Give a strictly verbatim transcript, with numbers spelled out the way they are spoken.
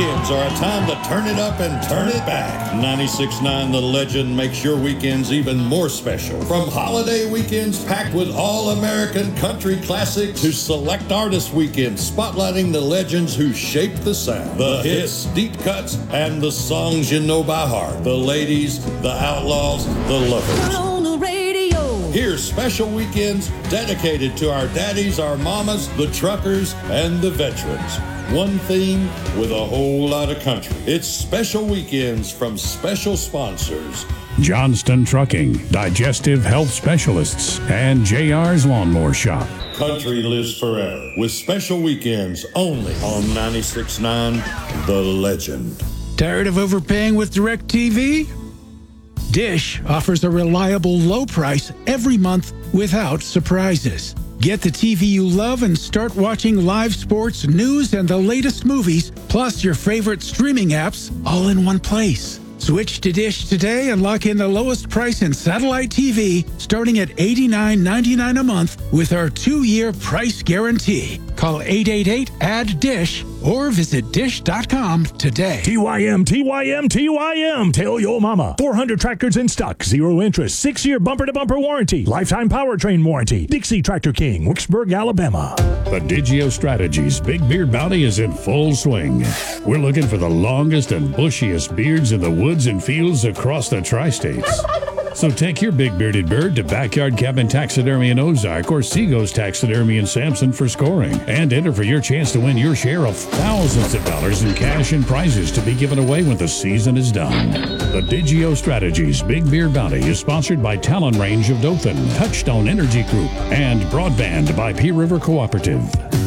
weekends are a time to turn it up and turn it back. ninety-six point nine The Legend makes your weekends even more special. From holiday weekends packed with all-American country classics to select artist weekends spotlighting the legends who shaped the sound. The hits, deep cuts, and the songs you know by heart. The ladies, the outlaws, the lovers. On the radio. Here's special weekends dedicated to our daddies, our mamas, the truckers, and the veterans. One theme with a whole lot of country. It's special weekends from special sponsors. Johnston Trucking, Digestive Health Specialists, and J R's Lawnmower Shop. Country lives forever with special weekends only on ninety-six point nine The Legend. Tired of overpaying with DirecTV? Dish offers a reliable low price every month without surprises. Get the T V you love and start watching live sports, news, and the latest movies, plus your favorite streaming apps, all in one place. Switch to Dish today and lock in the lowest price in satellite T V, starting at eighty-nine ninety-nine a month with our two-year price guarantee. Call eight eight eight, A D D D I S H or visit dish dot com today. T Y M, T Y M, T Y M. Tell your mama. four hundred tractors in stock, zero interest, six-year bumper-to-bumper warranty, lifetime powertrain warranty. Dixie Tractor King, Wicksburg, Alabama. The Digio Strategies Big Beard Bounty is in full swing. We're looking for the longest and bushiest beards in the woods and fields across the tri-states. So take your big bearded bird to Backyard Cabin Taxidermy in Ozark or Seago's Taxidermy in Sampson for scoring. And enter for your chance to win your share of thousands of dollars in cash and prizes to be given away when the season is done. The Digio Strategies Big Beard Bounty is sponsored by Talon Range of Dothan, Touchstone Energy Group, and Broadband by Pea River Cooperative.